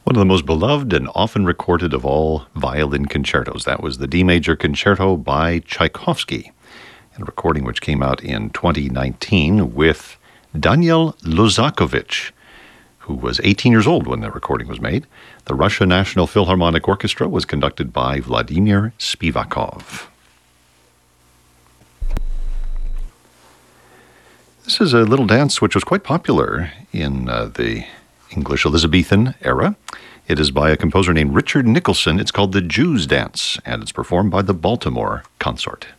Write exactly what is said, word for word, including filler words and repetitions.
One of the most beloved and often recorded of all violin concertos. That was the D Major Concerto by Tchaikovsky, a recording which came out in twenty nineteen with Daniel Lozakovich, who was eighteen years old when the recording was made. The Russia National Philharmonic Orchestra was conducted by Vladimir Spivakov. This is a little dance which was quite popular in uh, the English Elizabethan era. It is by a composer named Richard Nicholson. It's called the Jew's Dance, and it's performed by the Baltimore Consort.